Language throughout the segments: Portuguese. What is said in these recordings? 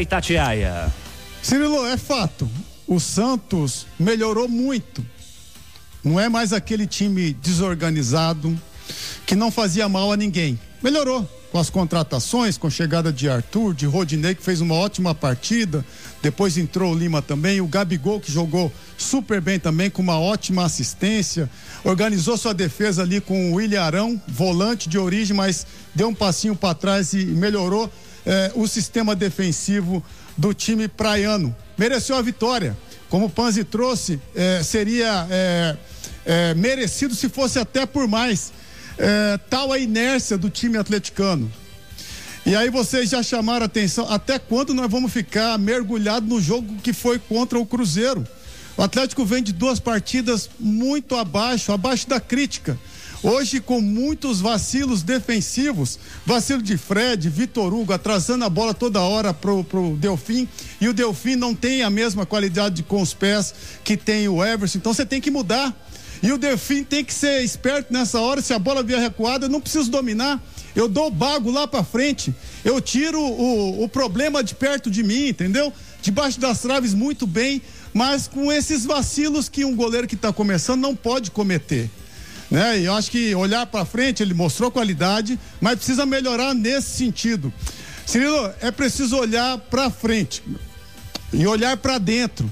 da Itatiaia. Cirilo, é fato, o Santos melhorou muito. Não é mais aquele time desorganizado que não fazia mal a ninguém. Melhorou com as contratações, com a chegada de Arthur, de Rodinei, que fez uma ótima partida. Depois entrou o Lima também, o Gabigol, que jogou super bem também, com uma ótima assistência. Organizou sua defesa ali com o William Arão, volante de origem, mas deu um passinho para trás e melhorou o sistema defensivo do time praiano. Mereceu a vitória. Como o Panzi trouxe, seria merecido se fosse até por mais. Tal a inércia do time atleticano. E aí vocês já chamaram a atenção, até quando nós vamos ficar mergulhados no jogo que foi contra o Cruzeiro? O Atlético vem de 2 partidas muito abaixo da crítica. Hoje com muitos vacilos defensivos, vacilo de Fred, Vitor Hugo, atrasando a bola toda hora pro Delfim, e o Delfim não tem a mesma qualidade com os pés que tem o Everson, então você tem que mudar. E o Delfim tem que ser esperto nessa hora. Se a bola vier recuada, eu não preciso dominar. Eu dou o bago lá pra frente. Eu tiro o problema de perto de mim, entendeu? Debaixo das traves muito bem, mas com esses vacilos que um goleiro que tá começando não pode cometer, né? E eu acho que olhar pra frente, ele mostrou qualidade, mas precisa melhorar nesse sentido. Cirilo, é preciso olhar pra frente e olhar pra dentro.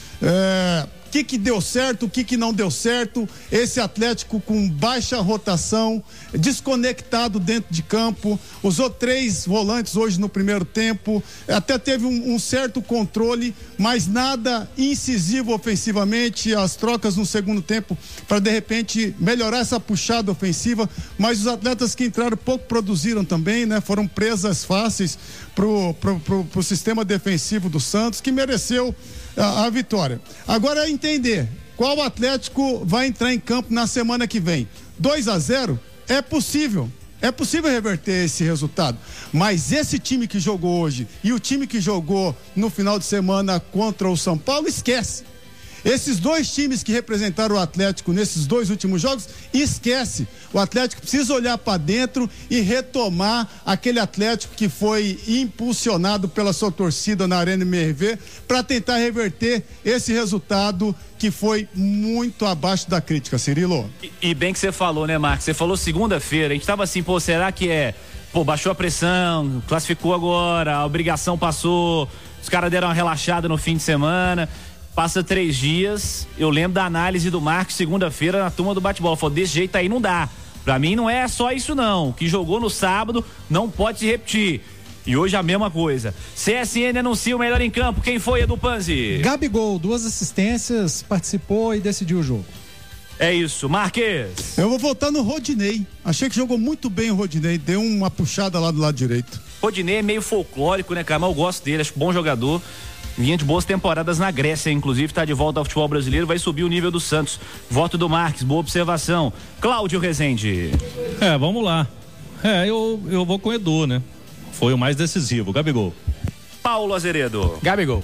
O que deu certo, o que não deu certo, esse Atlético com baixa rotação, desconectado dentro de campo, usou 3 volantes hoje no primeiro tempo, até teve um certo controle, mas nada incisivo ofensivamente, as trocas no segundo tempo para de repente melhorar essa puxada ofensiva, mas os atletas que entraram pouco produziram também, né? Foram presas fáceis pro sistema defensivo do Santos, que mereceu a vitória. Agora é entender qual Atlético vai entrar em campo na semana que vem. 2-0 é possível reverter esse resultado, mas esse time que jogou hoje e o time que jogou no final de semana contra o São Paulo, esquece. Esses 2 times que representaram o Atlético nesses 2 últimos jogos, esquece. O Atlético precisa olhar para dentro e retomar aquele Atlético que foi impulsionado pela sua torcida na Arena MRV para tentar reverter esse resultado que foi muito abaixo da crítica, Cirilo. E bem que você falou, né, Marcos? Você falou segunda-feira, a gente tava assim, será que baixou a pressão, classificou agora, a obrigação passou, os caras deram uma relaxada no fim de semana. Passa 3 dias, eu lembro da análise do Marcos segunda-feira na turma do bate-bola. Falou, desse jeito aí não dá. Pra mim não é só isso não. O que jogou no sábado não pode se repetir. E hoje a mesma coisa. CSN anuncia o melhor em campo. Quem foi, Edu Panzi? Gabigol, 2 assistências, participou e decidiu o jogo. É isso, Marques. Eu vou voltar no Rodinei. Achei que jogou muito bem o Rodinei. Deu uma puxada lá do lado direito. Rodinei é meio folclórico, né, cara? Mas eu gosto dele, acho bom jogador. Vinha de boas temporadas na Grécia, inclusive, tá de volta ao futebol brasileiro, vai subir o nível do Santos. Voto do Marques, boa observação. Cláudio Rezende. Vamos lá. Eu vou com o Edu, né? Foi o mais decisivo, Gabigol. Paulo Azeredo. Gabigol.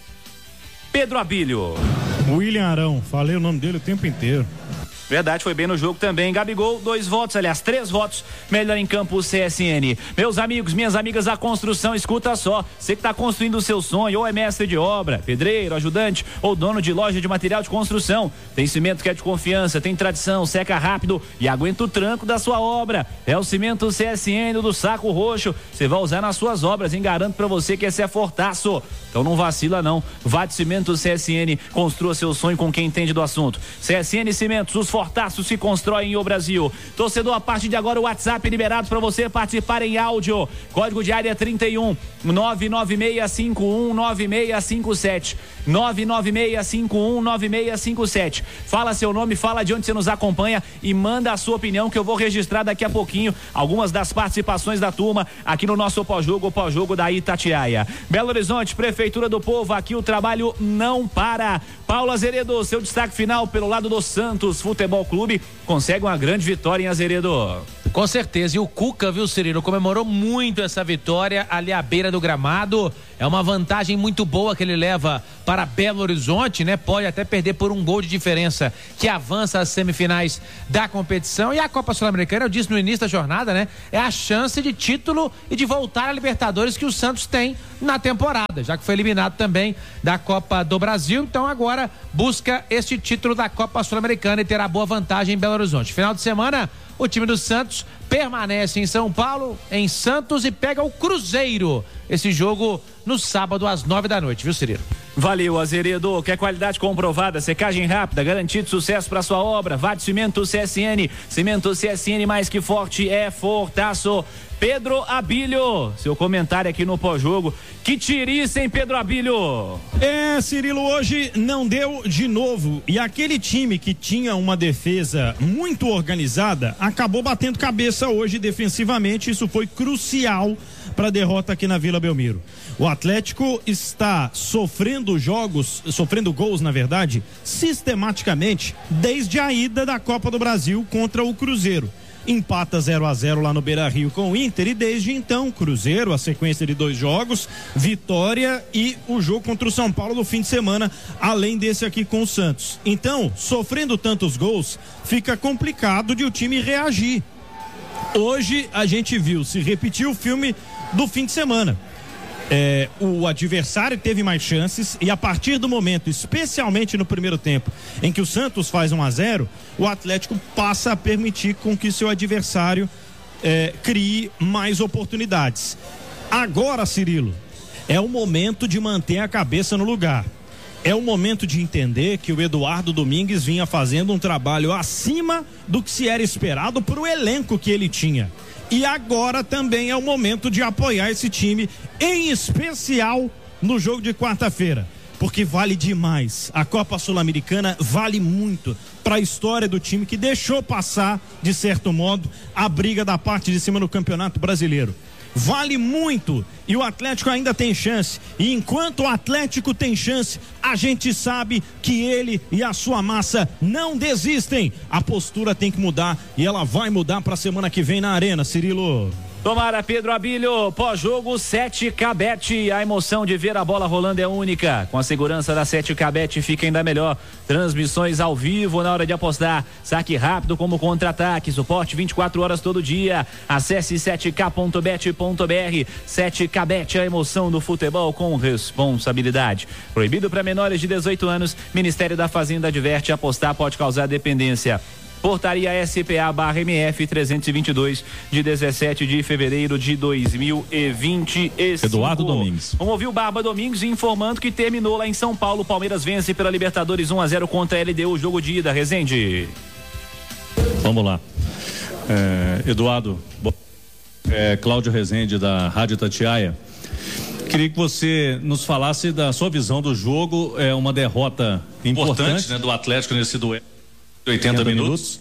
Pedro Abílio. William Arão, falei o nome dele o tempo inteiro. Verdade, foi bem no jogo também. Gabigol, 2 votos, aliás, 3 votos. Melhor em campo, CSN. Meus amigos, minhas amigas da construção, escuta só. Você que está construindo o seu sonho, ou é mestre de obra, pedreiro, ajudante, ou dono de loja de material de construção. Tem cimento que é de confiança, tem tradição, seca rápido e aguenta o tranco da sua obra. É o cimento CSN do Saco Roxo. Você vai usar nas suas obras, hein? Garanto pra você que esse é fortaço. Então não vacila não. Vá de Cimento CSN, construa seu sonho com quem entende do assunto. CSN Cimentos, os fortaços se constroem no Brasil. Torcedor, a partir de agora o WhatsApp liberado para você participar em áudio. Código de área 31 996519657 996519657. Fala seu nome, fala de onde você nos acompanha e manda a sua opinião que eu vou registrar daqui a pouquinho algumas das participações da turma aqui no nosso pós-jogo, o pós-jogo da Itatiaia. Belo Horizonte, Prefeitura do Povo, aqui o trabalho não para. Paulo Azeredo, seu destaque final pelo lado do Santos Futebol Clube, consegue uma grande vitória em Azeredo. Com certeza, e o Cuca, viu, Cirino, comemorou muito essa vitória ali à beira do gramado. É uma vantagem muito boa que ele leva para Belo Horizonte, né? Pode até perder por um gol de diferença, que avança às semifinais da competição. E a Copa Sul-Americana, eu disse no início da jornada, né? É a chance de título e de voltar à Libertadores que o Santos tem na temporada, já que foi eliminado também da Copa do Brasil. Então agora busca este título da Copa Sul-Americana e terá boa vantagem em Belo Horizonte. Final de semana, o time do Santos permanece em São Paulo, em Santos, e pega o Cruzeiro. Esse jogo no sábado às 9 da noite, viu, Cirilo? Valeu, Azeredo. Quer qualidade comprovada, secagem rápida, garantido sucesso para sua obra? Vá de Cimento CSN. Cimento CSN, mais que forte, é fortaço. Pedro Abílio, seu comentário aqui no pós-jogo. Que tiriça, hein, Pedro Abílio? Cirilo, hoje não deu de novo. E aquele time que tinha uma defesa muito organizada acabou batendo cabeça hoje defensivamente. Isso foi crucial para a derrota aqui na Vila Belmiro. O Atlético está sofrendo gols, na verdade, sistematicamente desde a ida da Copa do Brasil contra o Cruzeiro. Empata 0-0 lá no Beira-Rio com o Inter, e desde então Cruzeiro, a sequência de 2 jogos, vitória, e o jogo contra o São Paulo no fim de semana, além desse aqui com o Santos. Então, sofrendo tantos gols, fica complicado de o time reagir. Hoje a gente viu se repetir o filme do fim de semana. O adversário teve mais chances, e a partir do momento, especialmente no primeiro tempo, em que o Santos faz 1-0, o Atlético passa a permitir com que seu adversário crie mais oportunidades. Agora, Cirilo, é o momento de manter a cabeça no lugar. É o momento de entender que o Eduardo Domingues vinha fazendo um trabalho acima do que se era esperado para o elenco que ele tinha. E agora também é o momento de apoiar esse time, em especial no jogo de quarta-feira, porque vale demais. A Copa Sul-Americana vale muito para a história do time, que deixou passar, de certo modo, a briga da parte de cima no Campeonato Brasileiro. Vale muito, e o Atlético ainda tem chance. E enquanto o Atlético tem chance, a gente sabe que ele e a sua massa não desistem. A postura tem que mudar, e ela vai mudar para a semana que vem na Arena, Cirilo. Tomara, Pedro Abílio. Pós-jogo, 7K-Bet. A emoção de ver a bola rolando é única. Com a segurança da 7K-Bet fica ainda melhor. Transmissões ao vivo na hora de apostar. Saque rápido como contra-ataque. Suporte 24 horas todo dia. Acesse 7k.bet.br. 7K-Bet, a emoção do futebol com responsabilidade. Proibido para menores de 18 anos. Ministério da Fazenda adverte: apostar pode causar dependência. Portaria SPA/MF 322 de 17 de fevereiro de 2025. Eduardo Domingues. Vamos ouvir o Barba Domingues informando que terminou lá em São Paulo. Palmeiras vence pela Libertadores 1-0 contra a LDU, jogo de ida. Rezende. Vamos lá. Eduardo, Cláudio Rezende, da Rádio Itatiaia. Queria que você nos falasse da sua visão do jogo. É uma derrota importante, né, do Atlético nesse duelo. 80 minutos.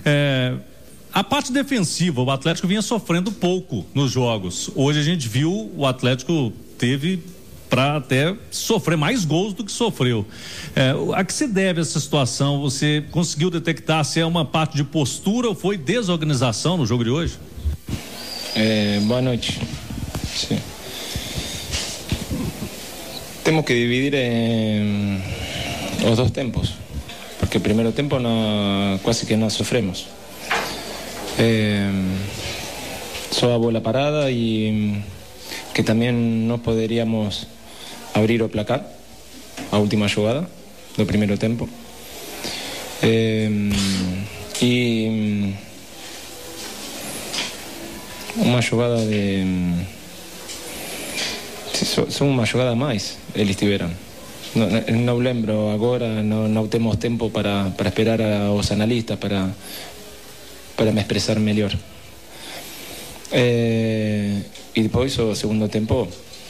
A parte defensiva, o Atlético vinha sofrendo pouco nos jogos. Hoje a gente viu o Atlético teve para até sofrer mais gols do que sofreu. A que se deve essa situação? Você conseguiu detectar se é uma parte de postura ou foi desorganização no jogo de hoje? Boa noite. Sim. Temos que dividir os 2 tempos. Porque el primer tiempo casi que no sufrimos. Só a bola parada, y que también no podríamos abrir o placar a última jugada del primer tiempo. Y uma jugada son uma jugada más, eles tiveram. No lembro agora, no temos tempo para esperar aos analistas para me expressar melhor. E depois, o segundo tempo,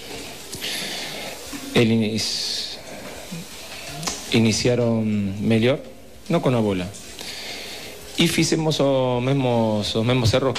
eles iniciaram melhor, não com a bola. E fizemos os mesmos erros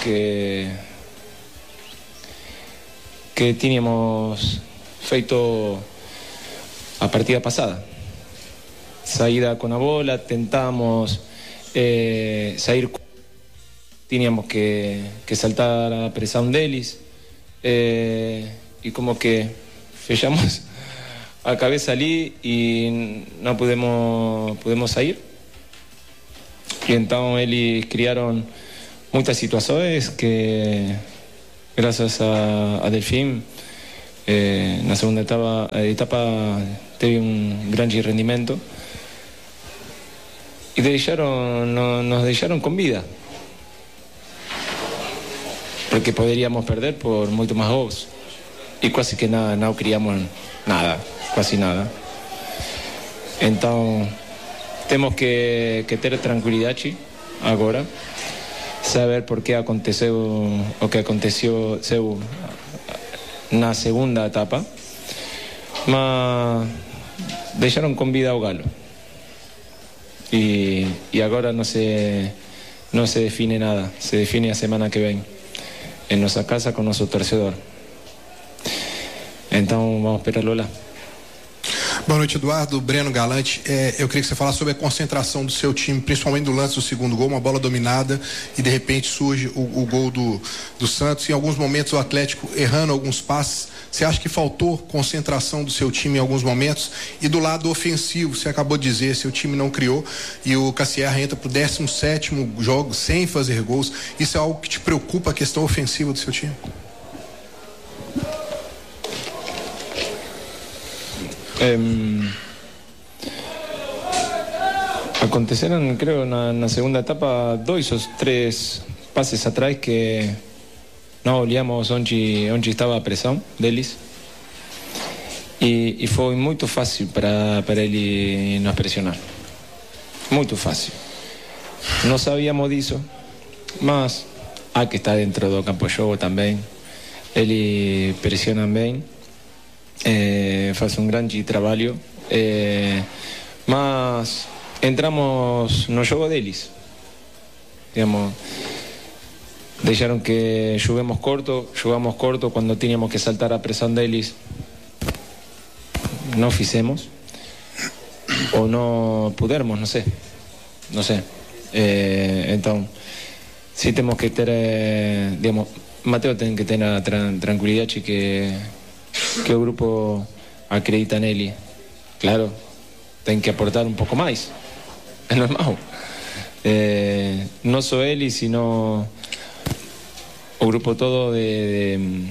que tínhamos feito a partida pasada. Saída con la bola, tentamos sair, teníamos que saltar a pressão deles, y como que fechamos a cabeça ali e não pudemos sair. E então eles criaram muitas situações que, graças a Delfim, na segunda etapa teve grande rendimento e nos deixaram com vida, porque poderíamos perder por muito mais gols e quase que não criamos nada, quase nada. Então temos que ter tranquilidade agora, saber por que aconteceu o que aconteceu na segunda etapa, mas deixaram com vida ao Galo e agora não se define nada, se define a semana que vem em nossa casa com nosso torcedor. Então vamos esperá-lo lá. Boa noite, Eduardo. Breno Galante. Eu queria que você falasse sobre a concentração do seu time, principalmente do lance do segundo gol, uma bola dominada e de repente surge o gol do Santos. Em alguns momentos o Atlético errando alguns passes. Você acha que faltou concentração do seu time em alguns momentos? E do lado ofensivo, você acabou de dizer, seu time não criou e o Cassierra entra pro 17º jogo sem fazer gols. Isso é algo que te preocupa, a questão ofensiva do seu time? Aconteceram, creo, na segunda etapa 2 ou 3 passes atrás que não olhamos onde estava a pressão deles e foi muito fácil para ele nos pressionar, muito fácil. Não sabíamos disso, mas há que estar dentro do campo de jogo também. Ele pressiona bem, faz grande trabalho, mas entramos no jogo deles, digamos, deixaram que jogamos corto quando tínhamos que saltar a pressão deles, não fizemos ou não pudermos, não sei, então sim temos que ter, digamos, Mateo tem que ter a tranquilidade que o grupo acredita nele. Claro, tem que aportar um pouco mais, é normal, não só ele, sino o grupo todo de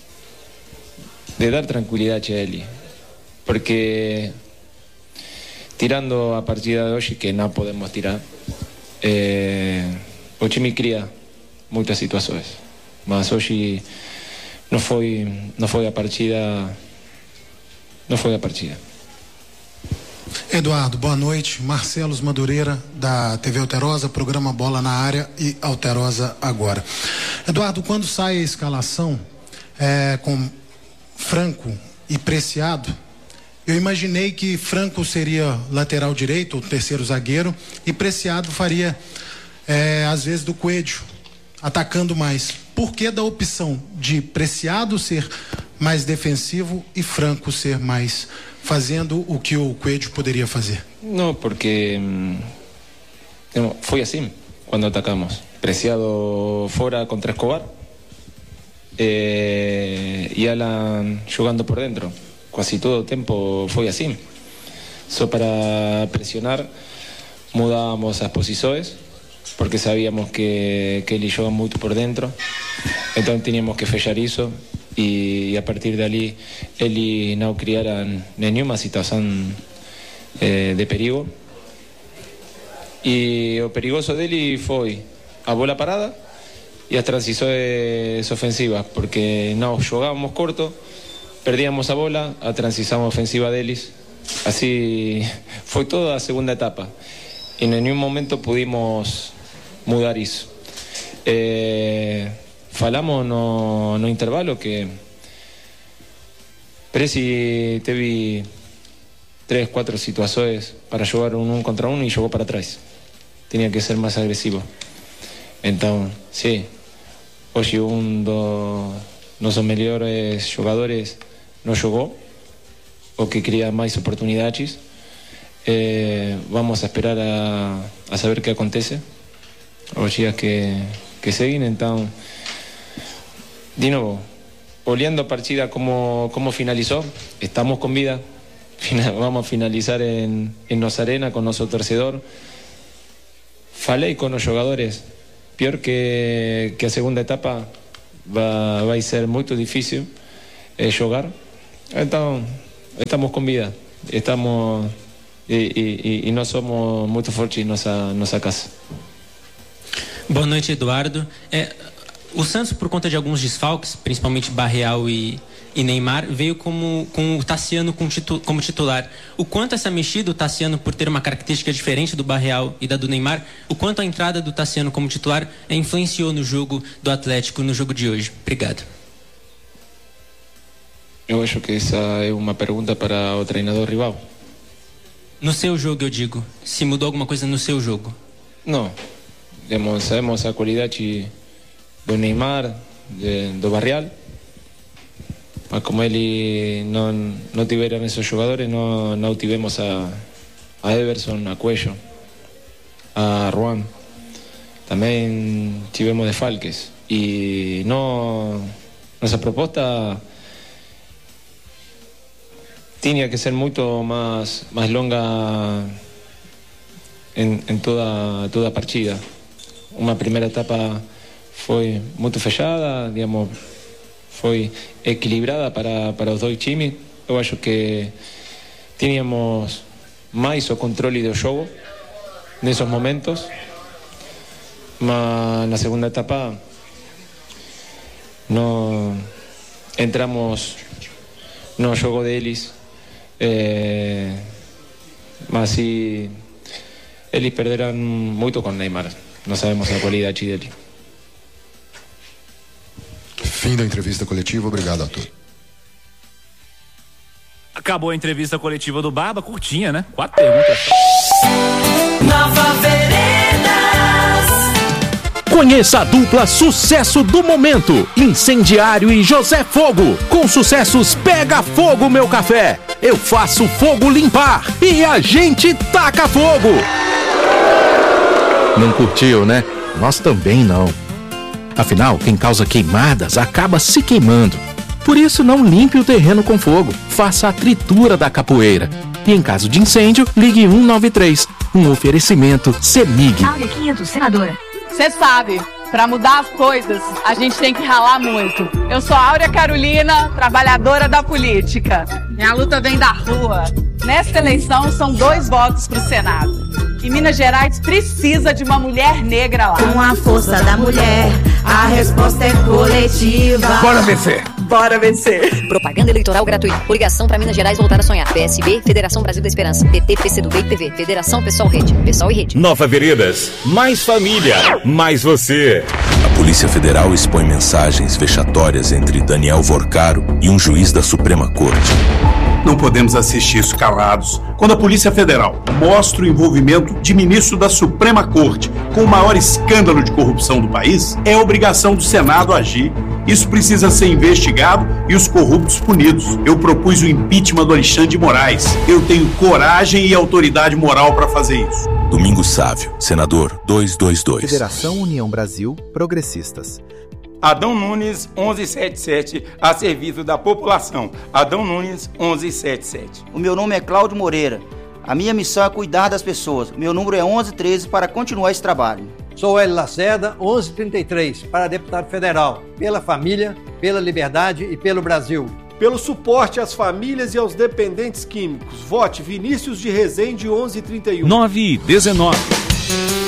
dar tranquilidade a ele, porque tirando a partida de hoje, que não podemos tirar, o time cria muitas situações, mas hoje não foi a partida. Eduardo, boa noite. Marcelos Madureira, da TV Alterosa, programa Bola na Área e Alterosa Agora. Eduardo, quando sai a escalação com Franco e Preciado, eu imaginei que Franco seria lateral direito, ou terceiro zagueiro, e Preciado faria, às vezes, do Coelho, atacando mais. Por que da opção de Preciado ser mais defensivo e Franco ser mais fazendo o que o Coelho poderia fazer? Não, porque foi assim quando atacamos. Preciado fora contra Escobar e Alan jogando por dentro. Quase todo o tempo foi assim. Só para pressionar mudávamos as posições, porque sabíamos que ele joga muito por dentro, então tínhamos que fechar isso e a partir dali ele não criara nenhuma situação de perigo. E o perigoso dele foi a bola parada e as transições ofensivas, porque não jogávamos corto, perdíamos a bola, a transição ofensiva deles. Assim foi toda a segunda etapa. Em nenhum momento pudimos mudar isso. Falamos no intervalo que Preci teve 3, 4 situações para jogar um contra um e jogou para trás. Tinha que ser mais agressivo. Então, sim, hoje dos nossos melhores jogadores não jogou, o que cria mais oportunidades. Vamos a esperar a saber qué acontece os días que seguem. Então, de novo, olhando a partida como finalizó, estamos con vida. Vamos a finalizar en Nos Arena con nuestro torcedor. Falei con los jugadores, peor que a segunda etapa vai ser muy difícil jugar. Entonces, estamos con vida, estamos e nós somos muito fortes em nossa casa. Boa noite, Eduardo. O Santos, por conta de alguns desfalques, principalmente Barreal e Neymar, veio com o Tassiano como titular. O quanto essa mexida, o Tassiano, por ter uma característica diferente do Barreal e da do Neymar, o quanto a entrada do Tassiano como titular influenciou no jogo do Atlético, no jogo de hoje? Obrigado. Eu acho que essa é uma pergunta para o treinador rival. No seu jogo, eu digo. Se mudou alguma coisa no seu jogo? Não. Sabemos a qualidade do Neymar, do Barreal. Mas como ele não tiveram esses jogadores, não tivemos a Everson, a Cuello, a Juan. Também tivemos desfalques. E nossa proposta tinha que ser muito mais longa em toda a partida. Uma primeira etapa foi muito fechada, digamos, foi equilibrada para os dois times. Eu acho que tínhamos mais o controle do jogo nesses momentos, mas na segunda etapa não entramos no jogo deles, mas sim, eles perderam muito com Neymar. Não sabemos a qualidade dele. Fim da entrevista coletiva, obrigado a todos. Acabou a entrevista coletiva do Barba, curtinha, né? 4 perguntas. Nova Veredas. Conheça a dupla sucesso do momento, Incendiário e José Fogo. Com sucessos Pega Fogo Meu Café, Eu Faço Fogo Limpar e A Gente Taca Fogo. Não curtiu, né? Nós também não. Afinal, quem causa queimadas acaba se queimando. Por isso, não limpe o terreno com fogo. Faça a tritura da capoeira. E em caso de incêndio, ligue 193. Um oferecimento CEMIG. Áurea Quinto, senadora. Você sabe, para mudar as coisas, a gente tem que ralar muito. Eu sou Áurea Carolina, trabalhadora da política. Minha luta vem da rua. Nesta eleição, são 2 votos para o Senado. E Minas Gerais precisa de uma mulher negra lá. Com a força da mulher, a resposta é coletiva. Bora vencer! Bora vencer! Propaganda eleitoral gratuita. Coligação para Minas Gerais voltar a sonhar. PSB, Federação Brasil da Esperança. PT, PCdoB e PV. Federação Pessoal Rede. Pessoal e Rede. Nova Veredas. Mais família. Mais você. A Polícia Federal expõe mensagens vexatórias entre Daniel Vorcaro e um juiz da Suprema Corte. Não podemos assistir isso calados. Quando a Polícia Federal mostra o envolvimento de ministro da Suprema Corte com o maior escândalo de corrupção do país, é obrigação do Senado agir. Isso precisa ser investigado e os corruptos punidos. Eu propus o impeachment do Alexandre de Moraes. Eu tenho coragem e autoridade moral para fazer isso. Domingos Sávio, senador 222. Federação União Brasil, Progressistas. Adão Nunes 1177, a serviço da população. Adão Nunes 1177. O meu nome é Cláudio Moreira. A minha missão é cuidar das pessoas. Meu número é 1113 para continuar esse trabalho. Sou Hélio Lacerda, 1133, para deputado federal. Pela família, pela liberdade e pelo Brasil. Pelo suporte às famílias e aos dependentes químicos. Vote Vinícius de Rezende 1131. 9 e 19.